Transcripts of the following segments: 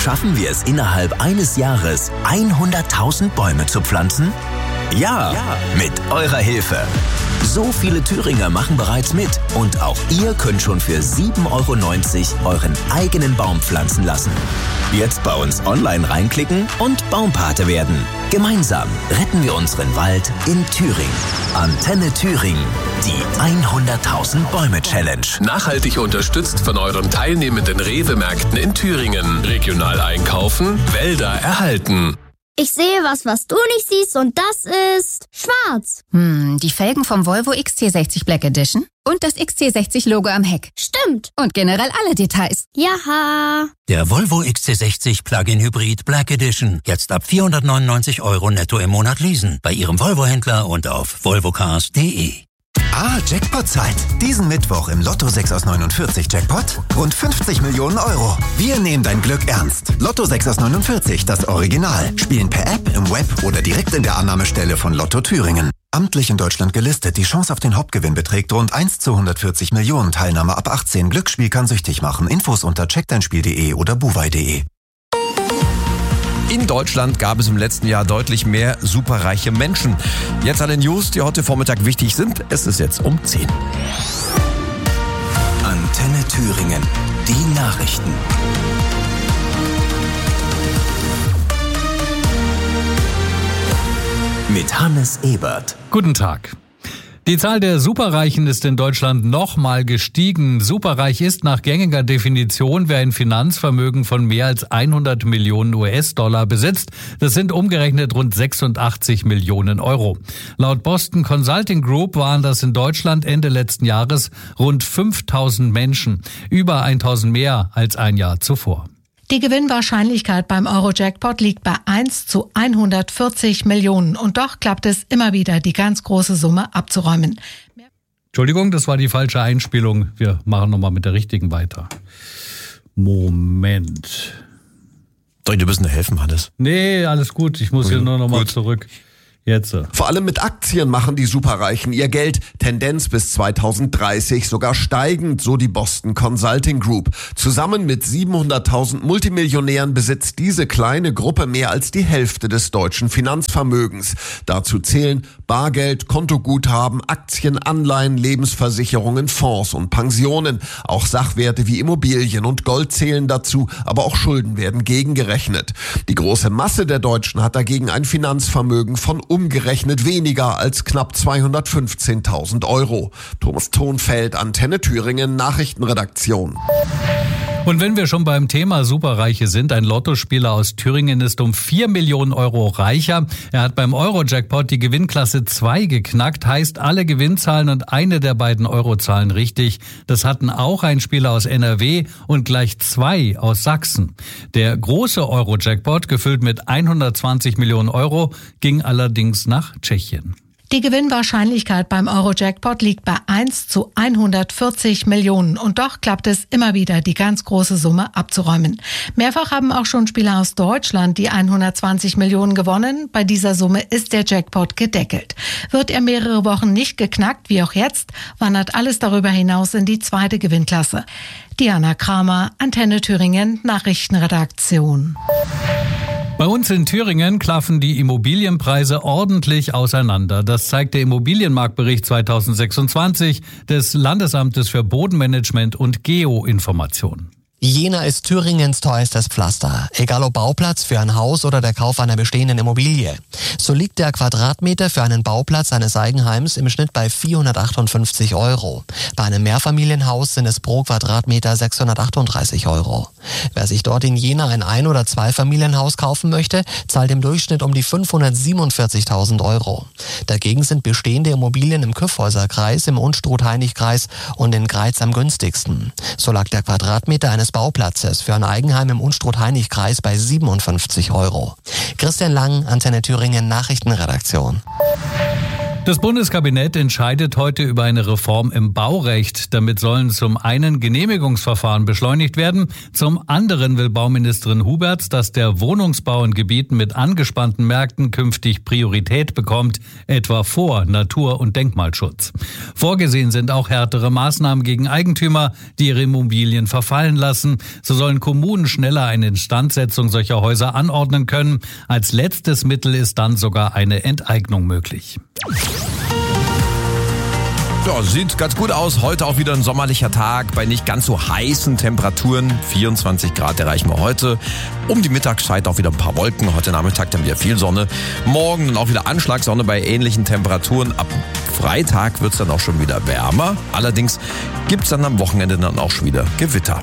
Schaffen wir es innerhalb eines Jahres, 100.000 Bäume zu pflanzen? Ja, mit eurer Hilfe. So viele Thüringer machen bereits mit und auch ihr könnt schon für 7,90 € euren eigenen Baum pflanzen lassen. Jetzt bei uns online reinklicken und Baumpate werden. Gemeinsam retten wir unseren Wald in Thüringen. Antenne Thüringen, die 100.000 Bäume Challenge. Nachhaltig unterstützt von euren teilnehmenden Rewe-Märkten in Thüringen. Regional einkaufen, Wälder erhalten. Ich sehe was du nicht siehst und das ist schwarz. Die Felgen vom Volvo XC60 Black Edition und das XC60-Logo am Heck. Stimmt. Und generell alle Details. Jaha. Der Volvo XC60 Plug-in Hybrid Black Edition. Jetzt ab 499 € netto im Monat leasen. Bei Ihrem Volvo-Händler und auf volvocars.de. Jackpot-Zeit. Diesen Mittwoch im Lotto 6 aus 49 Jackpot rund 50 Millionen €. Wir nehmen dein Glück ernst. Lotto 6 aus 49, das Original. Spielen per App, im Web oder direkt in der Annahmestelle von Lotto Thüringen. Amtlich in Deutschland gelistet. Die Chance auf den Hauptgewinn beträgt rund 1 zu 140 Millionen. Teilnahme ab 18. Glücksspiel kann süchtig machen. Infos unter checkdeinspiel.de oder buwei.de. In Deutschland gab es im letzten Jahr deutlich mehr superreiche Menschen. Jetzt alle News, die heute Vormittag wichtig sind. Es ist jetzt um 10. Antenne Thüringen, die Nachrichten. Mit Hannes Ebert. Guten Tag. Die Zahl der Superreichen ist in Deutschland nochmal gestiegen. Superreich ist nach gängiger Definition, wer ein Finanzvermögen von mehr als 100 Millionen US-Dollar besitzt. Das sind umgerechnet rund 86 Millionen €. Laut Boston Consulting Group waren das in Deutschland Ende letzten Jahres rund 5.000 Menschen. Über 1.000 mehr als ein Jahr zuvor. Die Gewinnwahrscheinlichkeit beim Euro-Jackpot liegt bei 1 zu 140 Millionen. Und doch klappt es immer wieder, die ganz große Summe abzuräumen. Entschuldigung, das war die falsche Einspielung. Wir machen nochmal mit der richtigen weiter. Moment. Soll ich dir ein bisschen helfen, Hannes? Nee, alles gut. Ich muss hier nur nochmal zurück. Jetzt. Vor allem mit Aktien machen die Superreichen ihr Geld. Tendenz bis 2030 sogar steigend, so die Boston Consulting Group. Zusammen mit 700.000 Multimillionären besitzt diese kleine Gruppe mehr als die Hälfte des deutschen Finanzvermögens. Dazu zählen Bargeld, Kontoguthaben, Aktien, Anleihen, Lebensversicherungen, Fonds und Pensionen. Auch Sachwerte wie Immobilien und Gold zählen dazu, aber auch Schulden werden gegengerechnet. Die große Masse der Deutschen hat dagegen ein Finanzvermögen von umgerechnet weniger als knapp 215.000 €. Thomas Thonfeld, Antenne Thüringen, Nachrichtenredaktion. Und wenn wir schon beim Thema Superreiche sind, ein Lottospieler aus Thüringen ist um 4 Millionen € reicher. Er hat beim Euro-Jackpot die Gewinnklasse 2 geknackt, heißt alle Gewinnzahlen und eine der beiden Eurozahlen richtig. Das hatten auch ein Spieler aus NRW und gleich 2 aus Sachsen. Der große Euro-Jackpot, gefüllt mit 120 Millionen €, ging allerdings nach Tschechien. Die Gewinnwahrscheinlichkeit beim Euro-Jackpot liegt bei 1 zu 140 Millionen. Und doch klappt es immer wieder, die ganz große Summe abzuräumen. Mehrfach haben auch schon Spieler aus Deutschland die 120 Millionen gewonnen. Bei dieser Summe ist der Jackpot gedeckelt. Wird er mehrere Wochen nicht geknackt, wie auch jetzt, wandert alles darüber hinaus in die zweite Gewinnklasse. Diana Kramer, Antenne Thüringen, Nachrichtenredaktion. Bei uns in Thüringen klaffen die Immobilienpreise ordentlich auseinander. Das zeigt der Immobilienmarktbericht 2026 des Landesamtes für Bodenmanagement und Geoinformation. Jena ist Thüringens teuerstes Pflaster, egal ob Bauplatz für ein Haus oder der Kauf einer bestehenden Immobilie. So liegt der Quadratmeter für einen Bauplatz eines Eigenheims im Schnitt bei 458 €. Bei einem Mehrfamilienhaus sind es pro Quadratmeter 638 €. Wer sich dort in Jena ein Ein- oder Zweifamilienhaus kaufen möchte, zahlt im Durchschnitt um die 547.000 €. Dagegen sind bestehende Immobilien im Kyffhäuserkreis, im Unstrut-Hainich-Kreis und in Greiz am günstigsten. So lag der Quadratmeter eines Bauplatzes für ein Eigenheim im Unstrut-Hainich-Kreis bei 57 €. Christian Lang, Antenne Thüringen, Nachrichtenredaktion. Das Bundeskabinett entscheidet heute über eine Reform im Baurecht. Damit sollen zum einen Genehmigungsverfahren beschleunigt werden. Zum anderen will Bauministerin Huberts, dass der Wohnungsbau in Gebieten mit angespannten Märkten künftig Priorität bekommt, etwa vor Natur- und Denkmalschutz. Vorgesehen sind auch härtere Maßnahmen gegen Eigentümer, die ihre Immobilien verfallen lassen. So sollen Kommunen schneller eine Instandsetzung solcher Häuser anordnen können. Als letztes Mittel ist dann sogar eine Enteignung möglich. Ja, sieht ganz gut aus. Heute auch wieder ein sommerlicher Tag bei nicht ganz so heißen Temperaturen. 24 Grad erreichen wir heute. Um die Mittagszeit auch wieder ein paar Wolken. Heute Nachmittag dann wieder viel Sonne. Morgen dann auch wieder Anschlagssonne bei ähnlichen Temperaturen. Ab Freitag wird's dann auch schon wieder wärmer. Allerdings gibt's dann am Wochenende dann auch schon wieder Gewitter.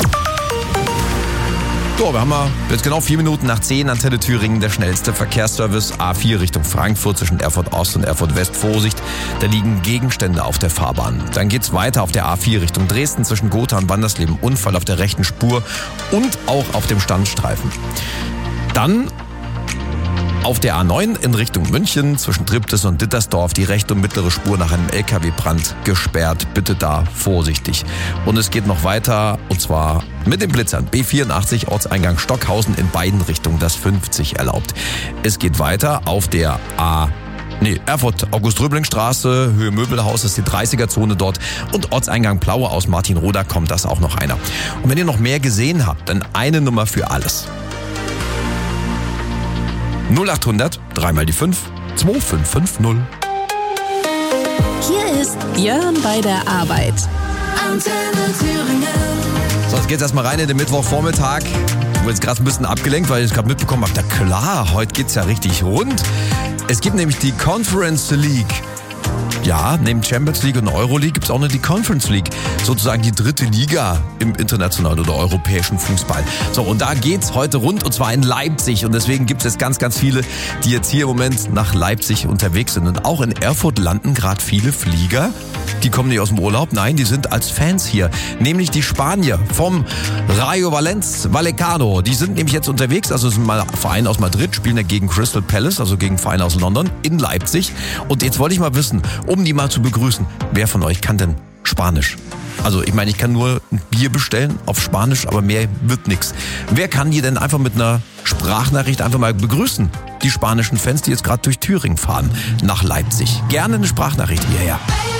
So, wir haben jetzt genau 4 Minuten nach 10 Antenne Thüringen, der schnellste Verkehrsservice. A4 Richtung Frankfurt zwischen Erfurt Ost und Erfurt West. Vorsicht, da liegen Gegenstände auf der Fahrbahn. Dann geht's weiter auf der A4 Richtung Dresden zwischen Gotha und Wandersleben. Unfall auf der rechten Spur und auch auf dem Standstreifen. Dann auf der A9 in Richtung München zwischen Triptis und Dittersdorf die rechte und mittlere Spur nach einem LKW-Brand gesperrt. Bitte da vorsichtig. Und es geht noch weiter und zwar mit den Blitzern. B84 Ortseingang Stockhausen in beiden Richtungen, das 50 erlaubt. Es geht weiter auf der Erfurt August-Röbling-Straße, Höhe Möbelhaus ist die 30er-Zone dort und Ortseingang Plaue aus Martinroda kommt das auch noch einer. Und wenn ihr noch mehr gesehen habt, dann eine Nummer für alles. 0800 3 mal die 5 2550. Hier ist Jörn bei der Arbeit. Antenne Thüringen. So, jetzt geht's erstmal rein in den Mittwochvormittag. Ich bin jetzt gerade ein bisschen abgelenkt, weil ich gerade mitbekommen habe, na klar, heute geht's ja richtig rund. Es gibt nämlich die Conference League. Ja, neben Champions League und Euroleague gibt es auch noch die Conference League. Sozusagen die dritte Liga im internationalen oder europäischen Fußball. So, und da geht's heute rund und zwar in Leipzig. Und deswegen gibt es jetzt ganz, ganz viele, die jetzt hier im Moment nach Leipzig unterwegs sind. Und auch in Erfurt landen gerade viele Flieger. Die kommen nicht aus dem Urlaub, nein, die sind als Fans hier. Nämlich die Spanier vom Rayo Vallecano. Die sind nämlich jetzt unterwegs, also es ist mal Verein aus Madrid, spielen ja gegen Crystal Palace, also gegen Verein aus London, in Leipzig. Und jetzt wollte ich mal wissen, um die mal zu begrüßen, wer von euch kann denn Spanisch? Also ich meine, ich kann nur ein Bier bestellen auf Spanisch, aber mehr wird nix. Wer kann die denn einfach mit einer Sprachnachricht einfach mal begrüßen? Die spanischen Fans, die jetzt gerade durch Thüringen fahren, nach Leipzig. Gerne eine Sprachnachricht hierher.